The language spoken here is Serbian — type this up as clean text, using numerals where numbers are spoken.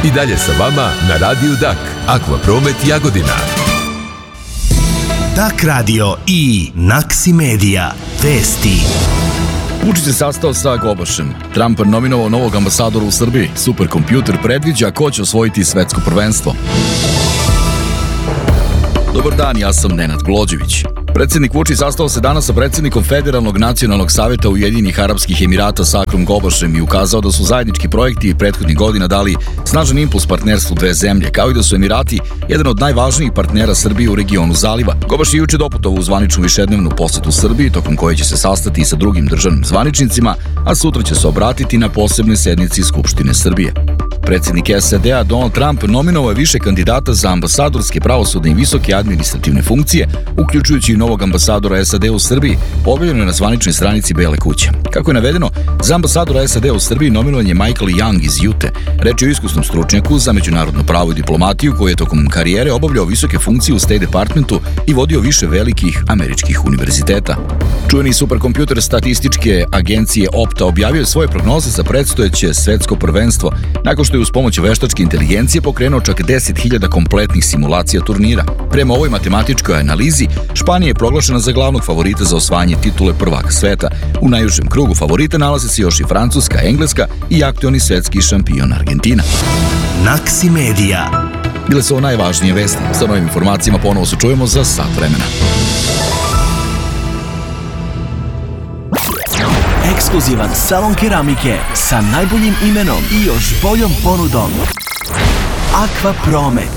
I dalje sa vama na Radiju Dak. Aqua Promet Jagodina. Dak Radio i Naksi Media. Vesti. Vučić se sastao sa Gobašem. Trump nominovao novog ambasadora u Srbiji. Superkompjuter predviđa ko će osvojiti svetsko prvenstvo. Dobar dan, ja sam Nenad Glođević. Predsjednik Vučić sastao se danas sa predsjednikom Federalnog nacionalnog saveta Ujedinjenih Arapskih Emirata Sakrom Gobašem i ukazao da su zajednički projekti prethodnih godina dali snažan impuls partnerstvu dve zemlje, kao i da su Emirati jedan od najvažnijih partnera Srbije u regionu Zaliva. Gobaš je juče doputovao u zvaničnu višednevnu posetu Srbiji, tokom koje će se sastati sa drugim državnim zvaničnicima, a sutra će se obratiti na posebnoj sednici Skupštine Srbije. Predsjednik SAD-a Donald Trump nominovao je više kandidata za ambasadorske, pravosudne i visoke administrativne funkcije, uključujući i novog ambasadora SAD u Srbiji, objavljeno je na zvaničnoj stranici Bele kuće. Kako je navedeno, za ambasadora SAD u Srbiji nominovan je Michael Young iz Jute. Reč je o iskusnom stručnjaku za međunarodno pravo i diplomatiju koji je tokom karijere obavljao visoke funkcije u State Departmentu i vodio više velikih američkih univerziteta. Čuveni superkompjuter statističke agencije Opta objavio je svoje prognoze za predstojeće svetsko prvenstvo, nakon što je uz pomoć veštačke inteligencije pokrenuo čak 10.000 kompletnih simulacija turnira. Prema ovoj matematičkoj analizi, Španija je proglašena za glavnog favorita za osvajanje titule prvaka sveta. U najužem krugu favorita nalaze se još i Francuska, Engleska i aktuelni svetski šampion Argentina. Naksi Media. Bile su ovo najvažnije vesti. Sa novim informacijama ponovo se čujemo za sat vremena. Ekskluzivan salon keramike sa najboljim imenom i još boljom ponudom. Aqua Promet.